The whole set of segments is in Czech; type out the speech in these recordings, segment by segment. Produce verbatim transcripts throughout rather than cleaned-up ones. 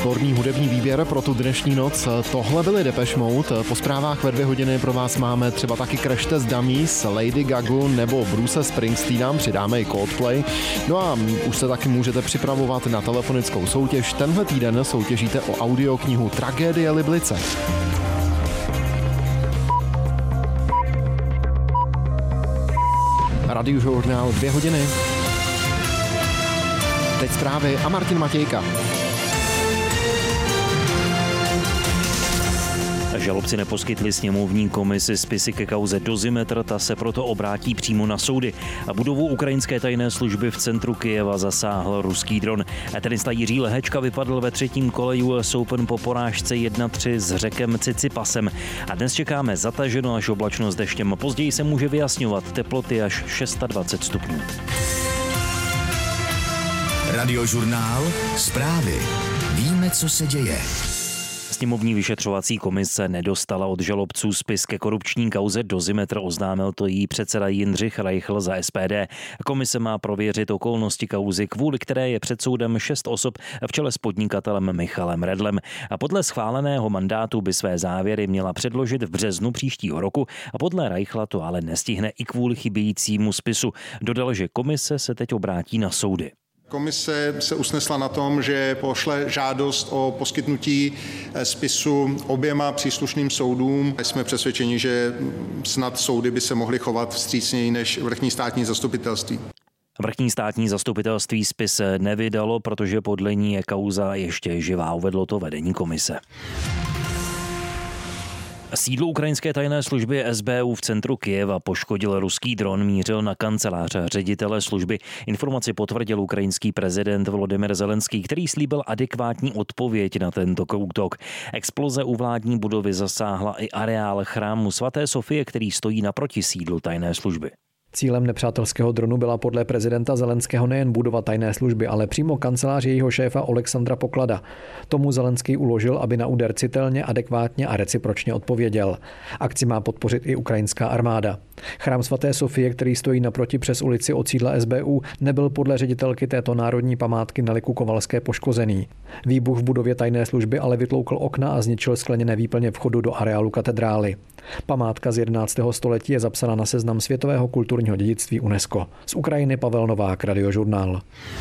výborný hudební výběr pro tu dnešní noc. Tohle byly Depeche Mode. Po zprávách ve dvě hodiny pro vás máme třeba taky Crash Test Dummies, Lady Gaga nebo Bruce Springsteena, přidáme i Coldplay. No a už se taky můžete připravovat na telefonickou soutěž. Tenhle týden soutěžíte o audioknihu Tragédie Liblice. Radiožurnál dvě hodiny. Teď zprávy a Martin Matějka. Žalobci neposkytli sněmovní komisi spisy ke kauze Dozimetr, ta se proto obrátí přímo na soudy. A budovu ukrajinské tajné služby v centru Kyjeva zasáhl ruský dron. Tenista Jiří Lehečka vypadl ve třetím kole U S Open po porážce jedna tři s Řekem Cicipasem. A dnes čekáme zataženo až oblačno s deštěm. Později se může vyjasňovat, teploty až dvacet šest stupňů. Radiožurnál, zprávy. Víme, co se děje. Sněmovní vyšetřovací komise nedostala od žalobců spis ke korupční kauze Dozimetr, oznámil to její předseda Jindřich Reichl za S P D. Komise má prověřit okolnosti kauzy, kvůli které je před soudem šest osob v čele s podnikatelem Michalem Redlem. A podle schváleného mandátu by své závěry měla předložit v březnu příštího roku a podle Reichla to ale nestihne i kvůli chybějícímu spisu. Dodal, že komise se teď obrátí na soudy. Komise se usnesla na tom, že pošle žádost o poskytnutí spisu oběma příslušným soudům. Jsme přesvědčeni, že snad soudy by se mohly chovat vstřícněji než vrchní státní zastupitelství. Vrchní státní zastupitelství spis nevydalo, protože podle ní je kauza ještě živá, uvedlo to vedení komise. Sídlo ukrajinské tajné služby S B U v centru Kyjeva poškodil ruský dron, mířil na kancelář ředitele služby. Informaci potvrdil ukrajinský prezident Volodymyr Zelenský, který slíbil adekvátní odpověď na tento útok. Exploze u vládní budovy zasáhla i areál chrámu svaté Sofie, který stojí naproti sídlu tajné služby. Cílem nepřátelského dronu byla podle prezidenta Zelenského nejen budova tajné služby, ale přímo kancelář jejího šéfa Oleksandra Poklada. Tomu Zelenský uložil, aby na úder citelně, adekvátně a recipročně odpověděl. Akci má podpořit i ukrajinská armáda. Chrám svaté Sofie, který stojí naproti přes ulici od sídla S B U, nebyl podle ředitelky této národní památky Neliky Kovalské poškozený. Výbuch v budově tajné služby ale vytloukl okna a zničil skleněné výplně vchodu do areálu katedrály. Památka z jedenáctého století je zapsána na seznam světového kulturního dědictví UNESCO. Z Ukrajiny Pavel Novák, Radiožurnál.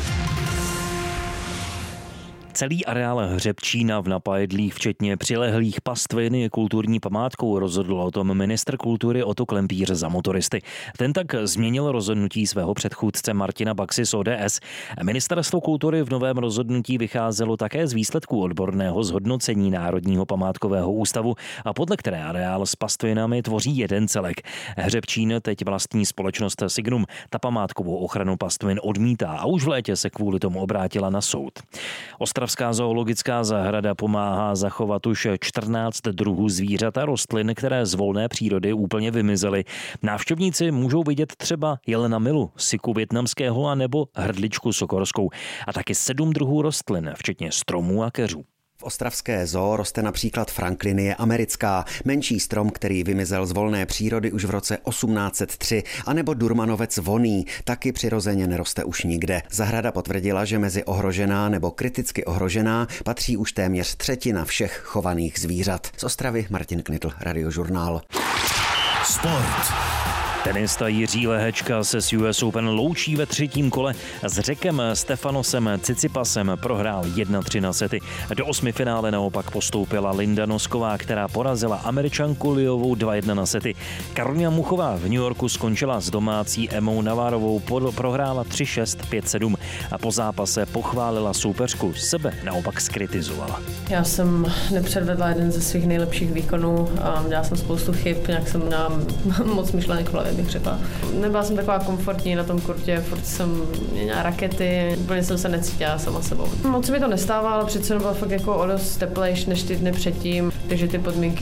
Celý areál Hřebčína v Napajedlích, včetně přilehlých pastvin, je kulturní památkou, rozhodl o tom ministr kultury Otto Klempíř za Motoristy. Ten tak změnil rozhodnutí svého předchůdce Martina Baxy z O D S. Ministerstvo kultury v novém rozhodnutí vycházelo také z výsledků odborného zhodnocení Národního památkového ústavu, a podle které areál s pastvinami tvoří jeden celek. Hřebčín teď vlastní společnost Signum. Ta památkovou ochranu pastvin odmítá a už v létě se kvůli tomu obrátila na soud. Ostravská zoologická zahrada pomáhá zachovat už čtrnáct druhů zvířat a rostlin, které z volné přírody úplně vymizely. Návštěvníci můžou vidět třeba jelena milu, siku vietnamského a nebo hrdličku sokorskou a taky sedm druhů rostlin, včetně stromů a keřů. V ostravské zoo roste například franklinie americká, menší strom, který vymizel z volné přírody už v roce osmnáct set tři, anebo durmanovec vonný, taky přirozeně neroste už nikde. Zahrada potvrdila, že mezi ohrožená nebo kriticky ohrožená patří už téměř třetina všech chovaných zvířat. Z Ostravy Martin Knitl, Radiožurnál. Sport. Tenista Jiří Lehečka se s U S Open loučí ve třetím kole. S Řekem Stefanosem Cicipasem prohrál jedna tři na sety. Do osmifinále naopak postoupila Linda Nosková, která porazila Američanku Liovou dva jedna na sety. Karolina Muchová v New Yorku skončila s domácí Emou Navarovou, prohrála tři šest pět sedm a po zápase pochválila soupeřku, sebe naopak skritizovala. Já jsem nepředvedla jeden ze svých nejlepších výkonů a dělala jsem spoustu chyb, nějak jsem měla moc myšlenek v hlavě, bych řekla. Nebyla jsem taková komfortní na tom kurtě, furt jsem měla rakety, úplně jsem se necítila sama sebou. Moc mi to nestává, ale přece byla fakt jako o dost teplejší než ty dny předtím, takže ty podmínky